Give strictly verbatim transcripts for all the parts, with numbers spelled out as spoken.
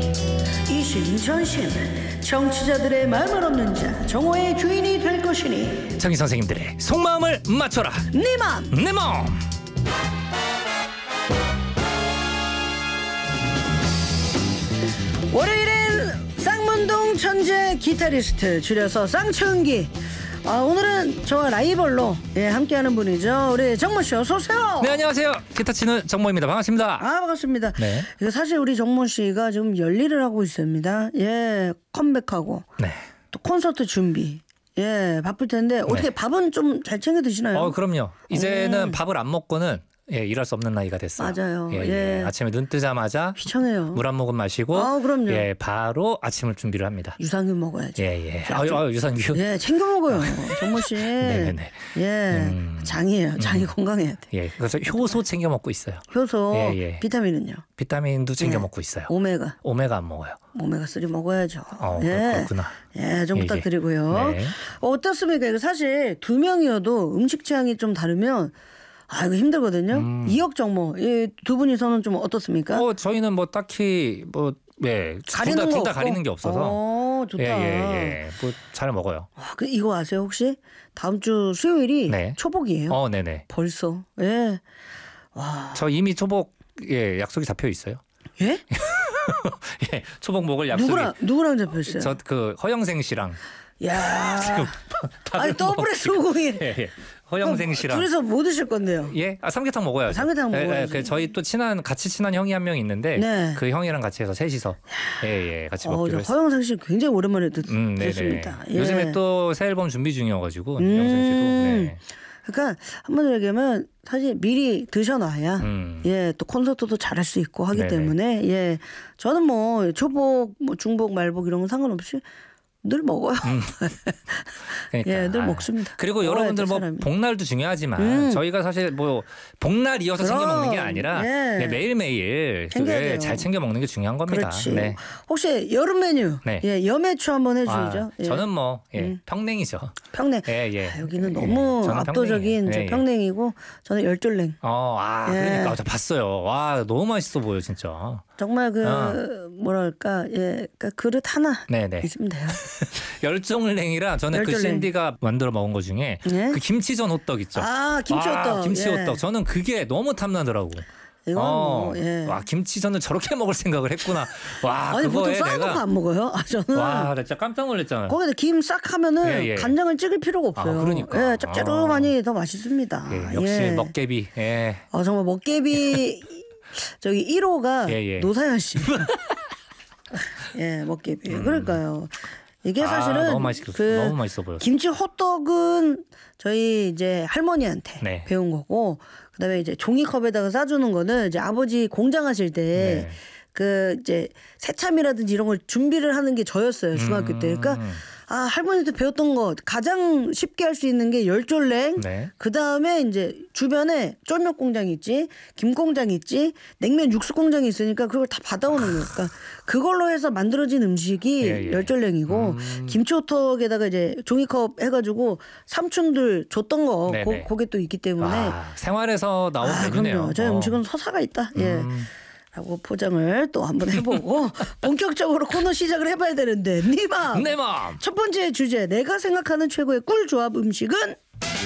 이심전심 청취자들의 마음을 얻는 자 정오의 주인이 될 것이니 정희 선생님들의 속마음을 맞춰라. 네 맘 내 맘. 월요일엔 쌍문동 천재 기타리스트 줄여서 쌍천기. 아, 오늘은 저와 라이벌로 예, 함께하는 분이죠. 우리 정모씨 어서 오세요. 네, 안녕하세요. 기타 치는 정모입니다. 반갑습니다. 아, 반갑습니다. 네. 이거 사실 우리 정모씨가 지금 열일을 하고 있습니다. 예, 컴백하고 네. 또 콘서트 준비. 예, 바쁠 텐데 어떻게 네. 밥은 좀 잘 챙겨 드시나요? 어, 그럼요. 이제는 음. 밥을 안 먹고는 예, 일할 수 없는 나이가 됐어요. 맞아요. 예, 예. 예. 아침에 눈 뜨자마자 휘청해요. 물 한 모금 마시고 아, 그럼요. 예, 바로 아침을 준비를 합니다. 유산균 먹어야죠. 예, 예. 아유, 아유, 유산균. 예, 챙겨 먹어요. 정모 씨. 네네네. 예, 음. 장이에요. 장이 건강해야 돼. 예. 그래서 효소 챙겨 먹고 있어요. 효소, 예, 예. 비타민은요? 비타민도 챙겨 예. 먹고 있어요. 오메가, 오메가 안 먹어요. 오메가 쓰리 먹어야죠. 어, 예, 그렇구나. 예, 좀 예, 예. 부탁드리고요. 네. 어, 어떻습니까? 이거 사실 두 명이어도 음식 취향이 좀 다르면 아, 이거 힘들거든요. 음. 이억 정모, 이 두 분이서는 좀 어떻습니까? 어, 저희는 뭐 딱히 뭐 예, 가리는 둘다 거 둘 다 없고? 가리는 게 없어서. 어, 좋다. 예, 예, 예. 뭐 잘 먹어요. 아, 그 이거 아세요 혹시? 다음 주 수요일이 네. 초복이에요. 어, 네, 네. 벌써. 예. 와. 저 이미 초복 예, 약속이 잡혀 있어요. 예? 예, 초복 먹을 약속이. 누구랑 누구랑 잡혔어요? 저 그 허영생 씨랑 야. 지금 아니 더블에 소고기. 예, 예. 허영생 씨랑 둘이서 뭐 드실 건데요? 예, 아, 삼계탕 먹어야죠. 삼계탕 예, 예, 먹어야지. 그 저희 또 친한 같이 친한 형이 한 명 있는데 네. 그 형이랑 같이 해서 셋이서 예, 예, 같이 어, 저 먹기로 했어요. 허영상 씨 굉장히 오랜만에 듣, 음, 네네. 듣습니다. 예. 요즘에 또 새 앨범 준비 중이어가지고 음. 영생 씨도. 네. 그러니까 한번 얘기하면 사실 미리 드셔놔야 음. 예, 또 콘서트도 잘할 수 있고 하기 네네. 때문에 예, 저는 뭐 초복, 뭐 중복, 말복 이런 건 상관없이 늘 먹어요. 음. 그러니까. 예, 늘 아. 먹습니다. 그리고 먹어야 여러분들 돼, 뭐 사람이. 복날도 중요하지만 음. 저희가 사실 뭐 복날 이어서 챙겨 그럼. 먹는 게 아니라 예. 네, 매일매일 챙겨야 예, 돼요. 잘 챙겨 먹는 게 중요한 겁니다. 그렇지. 네. 혹시 여름 메뉴 네. 예, 여매추 한번 해주시죠. 아, 예. 저는 뭐 예, 음. 평냉이죠. 평냉. 예, 예. 아, 여기는 예, 너무 저는 압도적인 평냉이에요. 이제 예, 예. 평냉이고 저는 열쫄냉. 어, 아, 예. 그러니까 저 봤어요. 와, 너무 맛있어 보여 진짜. 정말 그 어. 뭐랄까 예, 그러니까 그릇 하나 네네. 있으면 돼요. 열정냉이라 저는 그 열정냉. 신디가 만들어 먹은 거 중에 예? 그 김치전 호떡 있죠. 아, 김치 호떡. 김치 예. 호떡. 저는 그게 너무 탐나더라고. 이건 어, 뭐 예. 와 김치전을 저렇게 먹을 생각을 했구나. 와 아니 보통 그거에 싸놓고 내가 안 먹어요. 아 저는 와 나 진짜 깜짝 놀랐잖아요. 거기다 김 싹 하면은 예, 예. 간장을 찍을 필요가 없어요. 아, 그러니까. 예, 짭짤하니 더 맛있습니다. 예, 역시 예. 먹개비. 예. 아 정말 먹개비 저기 일 호가 예, 예. 노사연 씨. 예, 먹개비. 그러니까요. 이게 아, 사실은 너무 맛있 그 너무 맛있어 보였어. 김치 호떡은 저희 이제 할머니한테 네. 배운 거고 그다음에 이제 종이컵에다가 싸주는 거는 이제 아버지 공장하실 때 네. 그 이제 새참이라든지 이런 걸 준비를 하는 게 저였어요 중학교 때. 그러니까 음. 아 할머니한테 배웠던 거 가장 쉽게 할 수 있는 게 열쫄냉. 네. 그 다음에 이제 주변에 쫄면 공장 있지, 김 공장 있지, 냉면 육수 공장이 있으니까 그걸 다 받아오는 거니까 그걸로 해서 만들어진 음식이 예, 예. 열쫄냉이고 음. 김치호떡에다가 이제 종이컵 해가지고 삼촌들 줬던 거 네네. 고, 그게 또 있기 때문에 아, 생활에서 나온 아, 메뉴네요. 그럼요. 저희 어. 음식은 서사가 있다. 예. 음. 라고 포장을 또 한번 해보고 본격적으로 코너 시작을 해봐야 되는데 니마 내 맘. 첫 번째 주제 내가 생각하는 최고의 꿀 조합 음식은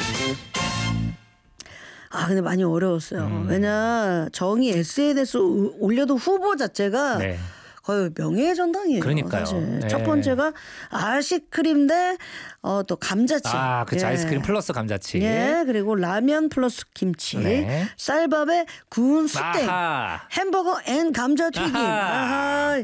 아 근데 많이 어려웠어요. 음. 왜냐 정이 에스엔에스 올려도 후보 자체가 네. 거의 명예의 전당이에요. 그러니까요. 사실. 네. 첫 번째가 아이스크림 대 어, 또 감자칩. 아, 그치. 예. 아이스크림 플러스 감자칩. 예, 그리고 라면 플러스 김치, 네. 쌀밥에 구운 수땡, 아하. 햄버거 앤 감자튀김. 아하. 아하.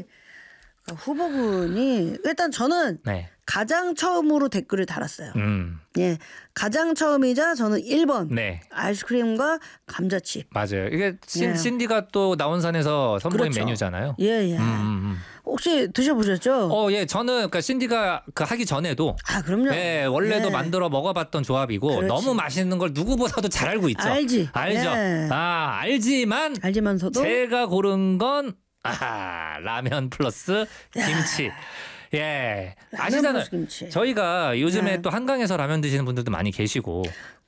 후보군이 일단 저는 네. 가장 처음으로 댓글을 달았어요. 음. 예, 가장 처음이자 저는 일 번 네. 아이스크림과 감자칩. 맞아요. 이게 신, 예. 신디가 또 나온산에서 선보인 그렇죠. 메뉴잖아요. 예, 예. 음, 음, 혹시 드셔보셨죠? 음. 어, 예. 저는 그러니까 신디가 그 하기 전에도 아, 그럼요. 예, 원래도 예. 만들어 먹어봤던 조합이고 그렇지. 너무 맛있는 걸 누구보다도 잘 알고 있죠. 알지. 알죠. 예. 아, 알지만 알지만서도 제가 고른 건 아, 라면 플러스 김치. 예. 라면 아시잖아요. 플러스 김치. 저희가 요즘에 네. 또 한강에서 라면 드시는 분들도 많이 계시고